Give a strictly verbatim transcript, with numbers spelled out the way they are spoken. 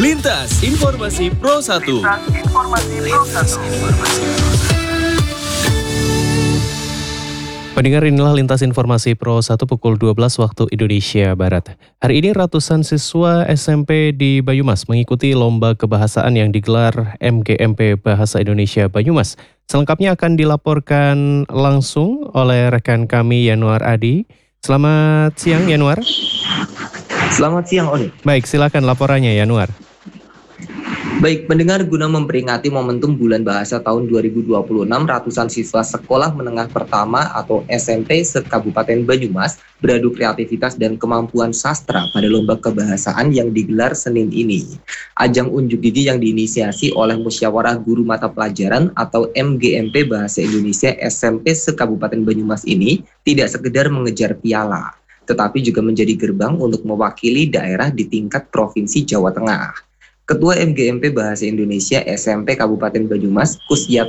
Lintas Informasi Pro satu. Pendengar, inilah Lintas Informasi Pro satu pukul dua belas waktu Indonesia Barat. Hari ini ratusan siswa S M P di Banyumas mengikuti lomba kebahasaan yang digelar M G M P Bahasa Indonesia Banyumas. Selengkapnya akan dilaporkan langsung oleh rekan kami Yanuar Adi. Selamat siang Yanuar. Selamat siang Oli. Baik, silakan laporannya Yanuar. Baik, pendengar, guna memperingati momentum Bulan Bahasa tahun dua ribu dua puluh enam, ratusan siswa Sekolah Menengah Pertama atau S M P se-Kabupaten Banyumas beradu kreativitas dan kemampuan sastra pada lomba kebahasaan yang digelar Senin ini. Ajang unjuk gigi yang diinisiasi oleh Musyawarah Guru Mata Pelajaran atau M G M P Bahasa Indonesia S M P se-Kabupaten Banyumas ini tidak sekedar mengejar piala, tetapi juga menjadi gerbang untuk mewakili daerah di tingkat Provinsi Jawa Tengah. Ketua M G M P Bahasa Indonesia S M P Kabupaten Banyumas, Kusyat